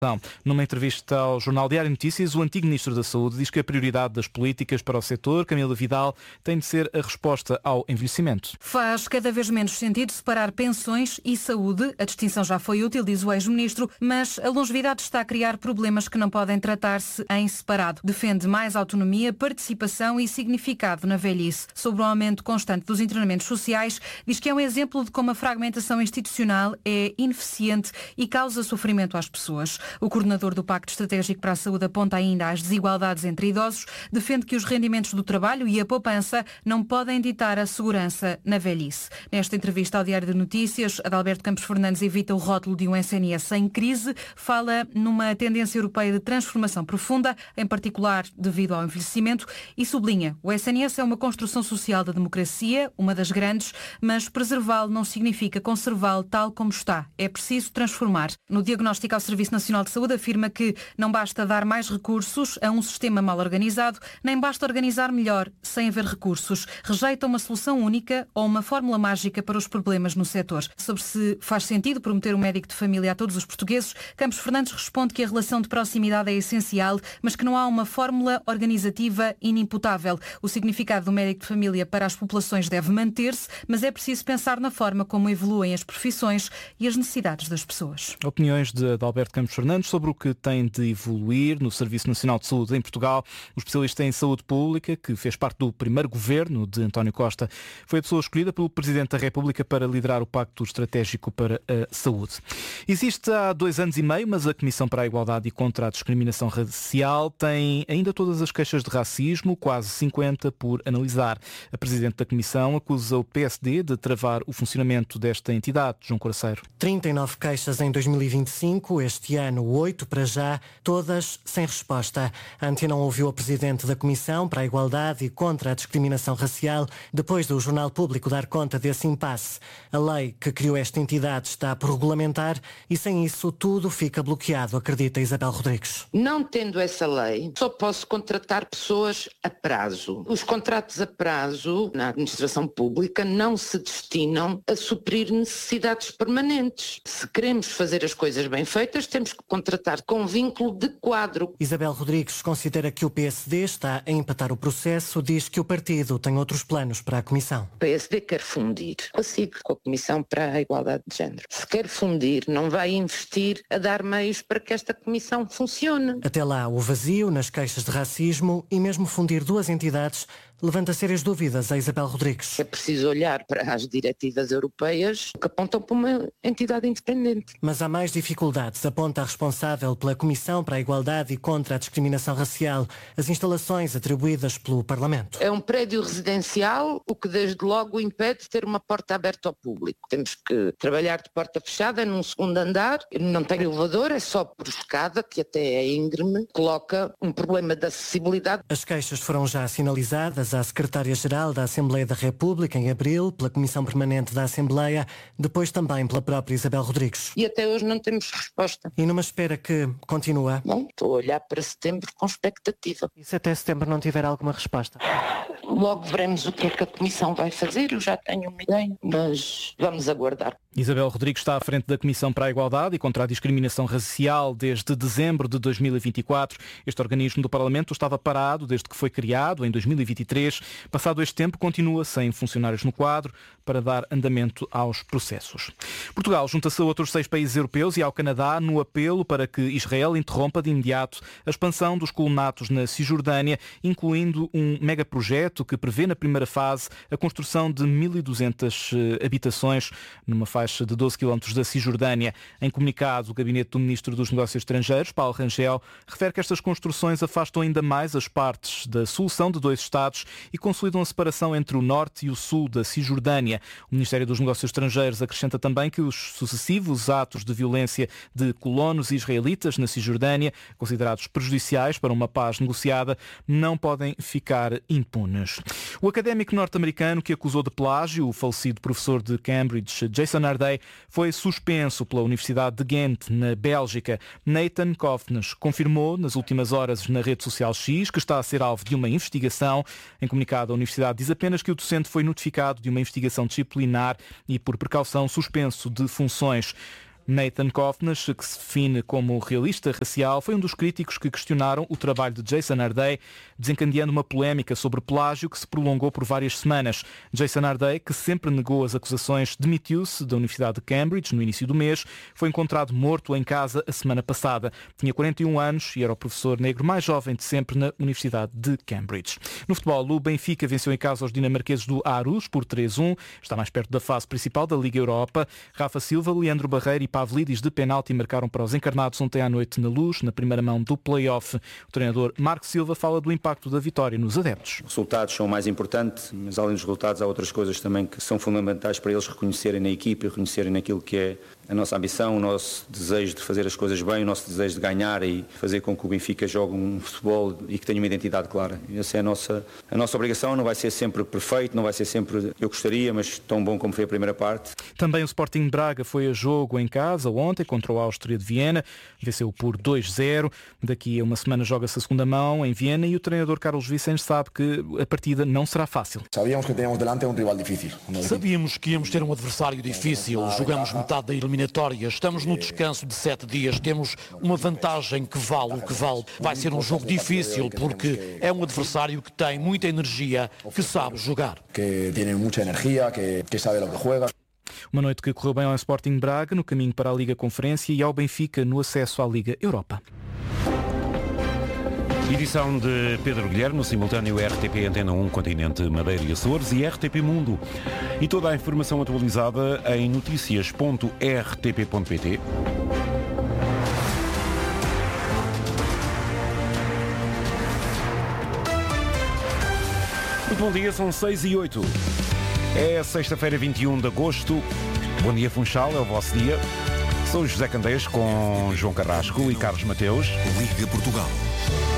Numa entrevista ao jornal Diário de Notícias, o antigo Ministro da Saúde diz que a prioridade das políticas para o setor, Camila Vidal, tem de ser a resposta ao envelhecimento. Faz cada vez menos sentido separar pensões e saúde. A distinção já foi útil, diz o ex-ministro, mas a longevidade está a criar problemas que não podem tratar-se em separado. Defende mais autonomia, participação e significado na velhice. Sobre o aumento constante dos internamentos sociais, diz que é um exemplo de como a fragmentação institucional é ineficiente e causa sofrimento às pessoas. O coordenador do Pacto Estratégico para a Saúde aponta ainda às desigualdades entre idosos, defende que os rendimentos do trabalho e a poupança não podem ditar a segurança na velhice. Nesta entrevista ao Diário de Notícias, Adalberto Campos Fernandes evita o rótulo de um SNS em crise, fala numa tendência europeia de transformação profunda, em particular devido ao envelhecimento, e sublinha: o SNS é uma construção social da democracia, uma das grandes, mas preservá-lo não significa conservá-lo tal como está. É preciso transformar. No diagnóstico ao Serviço Nacional de Saúde afirma que não basta dar mais recursos a um sistema mal organizado, nem basta organizar melhor sem haver recursos. Rejeita uma solução única ou uma fórmula mágica para os problemas no setor. Sobre se faz sentido prometer um médico de família a todos os portugueses, Campos Fernandes responde que a relação de proximidade é essencial, mas que não há uma fórmula organizativa inimputável. O significado do médico de família para as populações deve manter-se, mas é preciso pensar na forma como evoluem as profissões e as necessidades das pessoas. Opiniões de Adalberto Campos Fernandes sobre o que tem de evoluir no Serviço Nacional de Saúde em Portugal. O especialista em saúde pública, que fez parte do primeiro governo de António Costa, foi a pessoa escolhida pelo Presidente da República para liderar o Pacto Estratégico para a Saúde. Existe há 2 anos e meio, mas a Comissão para a Igualdade e contra a Discriminação Racial tem ainda todas as queixas de racismo, quase 50 por analisar. A Presidente da Comissão acusa o PSD de travar o funcionamento desta entidade. João Coraceiro. 39 queixas em 2025, este ano 8 para já, todas sem resposta. A Antena ouviu a Presidente da Comissão para a Igualdade e contra a Discriminação Racial depois do Jornal Público dar conta desse impasse. A lei que criou esta entidade está por regulamentar e sem isso tudo fica bloqueado, acredita Isabel Rodrigues. Não tendo essa lei, só posso contratar pessoas a prazo. Os contratos a prazo na administração pública não se destinam a suprir necessidades permanentes. Se queremos fazer as coisas bem feitas, temos que contratar com vínculo de quadro. Isabel Rodrigues considera que o PSD está a empatar o processo, diz que o partido tem outros planos para a Comissão. O PSD quer fundir a SIC com a Comissão para a Igualdade de Género. Se quer fundir, não vai investir a dar meios para que esta Comissão funcione. Até lá, o vazio nas queixas de racismo e mesmo fundir duas entidades levanta sérias dúvidas a Isabel Rodrigues. É preciso olhar para as diretivas europeias que apontam para uma entidade independente. Mas há mais dificuldades, aponta a responsável pela Comissão para a Igualdade e contra a Discriminação Racial, as instalações atribuídas pelo Parlamento. É um prédio residencial, o que desde logo impede de ter uma porta aberta ao público. Temos que trabalhar de porta fechada num segundo andar, não tem elevador, é só por escada, que até é íngreme, coloca um problema de acessibilidade. As queixas foram já sinalizadas à Secretária-Geral da Assembleia da República em abril, pela Comissão Permanente da Assembleia, depois também pela própria Isabel Rodrigues. E até hoje não temos resposta. E numa espera que continua? Bom, estou a olhar para setembro com expectativa. E se até setembro não tiver alguma resposta? Logo veremos o que é que a Comissão vai fazer, eu já tenho uma ideia, mas vamos aguardar. Isabel Rodrigues está à frente da Comissão para a Igualdade e contra a Discriminação Racial desde dezembro de 2024. Este organismo do Parlamento estava parado desde que foi criado em 2023. Passado este tempo, continua sem funcionários no quadro para dar andamento aos processos. Portugal junta-se a outros 6 países europeus e ao Canadá no apelo para que Israel interrompa de imediato a expansão dos colonatos na Cisjordânia, incluindo um megaprojeto que prevê na primeira fase a construção de 1.200 habitações numa faixa de 12 km da Cisjordânia. Em comunicado, o gabinete do Ministro dos Negócios Estrangeiros, Paulo Rangel, refere que estas construções afastam ainda mais as partes da solução de 2 Estados e consolidam a separação entre o norte e o sul da Cisjordânia. O Ministério dos Negócios Estrangeiros acrescenta também que os sucessivos atos de violência de colonos israelitas na Cisjordânia, considerados prejudiciais para uma paz negociada, não podem ficar impunes. O académico norte-americano que acusou de plágio o falecido professor de Cambridge, Jason Arday, foi suspenso pela Universidade de Ghent, na Bélgica. Nathan Kovnes confirmou nas últimas horas na rede social X que está a ser alvo de uma investigação. Em comunicado, a Universidade diz apenas que o docente foi notificado de uma investigação disciplinar e, por precaução, suspenso de funções. Nathan Kovnes, que se define como realista racial, foi um dos críticos que questionaram o trabalho de Jason Ardei, desencadeando uma polémica sobre plágio que se prolongou por várias semanas. Jason Ardei, que sempre negou as acusações, demitiu-se da Universidade de Cambridge no início do mês, foi encontrado morto em casa a semana passada. Tinha 41 anos e era o professor negro mais jovem de sempre na Universidade de Cambridge. No futebol, o Benfica venceu em casa os dinamarqueses do Aarhus por 3-1. Está mais perto da fase principal da Liga Europa. Rafa Silva, Leandro Barreiro e Pavlidis de penalti marcaram para os encarnados ontem à noite na Luz, na primeira mão do play-off. O treinador Marco Silva fala do impacto da vitória nos adeptos. Os resultados são o mais importante, mas além dos resultados há outras coisas também que são fundamentais para eles reconhecerem na equipe e reconhecerem naquilo que é a nossa ambição, o nosso desejo de fazer as coisas bem, o nosso desejo de ganhar e fazer com que o Benfica jogue um futebol e que tenha uma identidade clara. Essa é a nossa obrigação. Não vai ser sempre perfeito, não vai ser sempre eu gostaria, mas tão bom como foi a primeira parte. Também o Sporting Braga foi a jogo em casa ontem contra o Áustria de Viena, venceu por 2-0. Daqui a uma semana joga-se a segunda mão em Viena e o treinador Carlos Vicente sabe que a partida não será fácil. Sabíamos que tínhamos delante um rival difícil. Sabíamos que íamos ter um adversário difícil. Jogamos metade da eliminatória. Estamos no descanso de 7 dias. Temos uma vantagem que vale o que vale. Vai ser um jogo difícil porque é um adversário que tem muita energia, que sabe jogar. Que tem muita energia, que sabe o que joga. Uma noite que correu bem ao Sporting Braga no caminho para a Liga Conferência e ao Benfica no acesso à Liga Europa. Edição de Pedro Guilherme, no simultâneo RTP Antena 1, Continente, Madeira e Açores e RTP Mundo. E toda a informação atualizada em noticias.rtp.pt. Muito bom dia, são 6h08. É sexta-feira, 21 de agosto. Bom dia, Funchal, é o vosso dia. Sou José Candeias com João Carrasco e Carlos Mateus. Liga Portugal.